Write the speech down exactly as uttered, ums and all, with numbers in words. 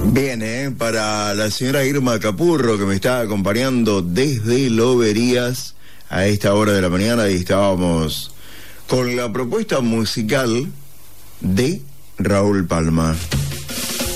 Bien, ¿eh? Para la señora Irma Capurro, que me está acompañando desde Loberías a esta hora de la mañana, y estábamos con la propuesta musical de Raúl Palma.